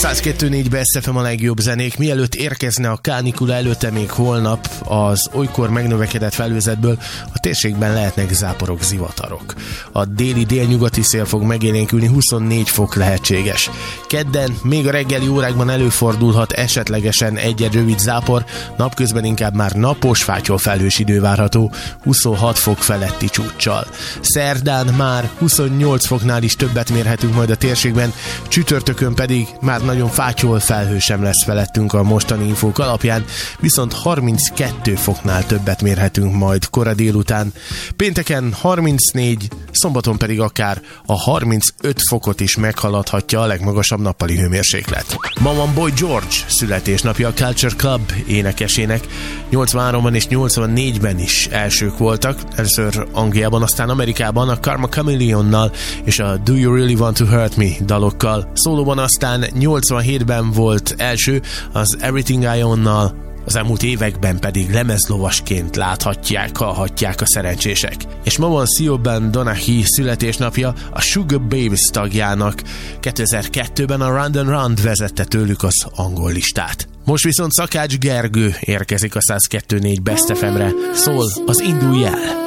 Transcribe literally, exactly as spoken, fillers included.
száz kettő négy Best ef em a legjobb zenék. Mielőtt érkezne a kánikula, előtte még holnap az olykor megnövekedett felhőzetből a térségben lehetnek záporok, zivatarok. A déli délnyugati szél fog megélénkülni, huszonnégy fok lehetséges. Kedden még a reggeli órákban előfordulhat esetlegesen egy-egy rövid zápor, napközben inkább már napos, fátyol felhős idő várható, huszonhat fok feletti csúccsal. Szerdán már huszonnyolc foknál is többet mérhetünk majd a térségben, csütörtökön pedig már nagyon fátyol felhő sem lesz felettünk a mostani infók alapján, viszont harminckettő foknál többet mérhetünk majd kora délután. Pénteken harmincnégy, szombaton pedig akár a harmincöt fokot is meghaladhatja a legmagasabb nappali hőmérséklet. Ma van Boy George születésnapja, a Culture Club énekesének. nyolcvanháromban és nyolcvannégyben is elsők voltak, először Angliában, aztán Amerikában a Karma Chameleonnal és a Do You Really Want To Hurt Me dalokkal. Szólóban aztán nyolcvanhétben volt első az Everything I Own-nal, az elmúlt években pedig lemezlovasként láthatják, hallhatják a szerencsések. És ma van Siobhan Donaghy születésnapja, a Sugar Babes tagjának. kétezer-kettőben a Run and Run vezette tőlük az angol listát. Most viszont Szakács Gergő érkezik a száz kettő négy Best ef em-re, szól az Indulj el!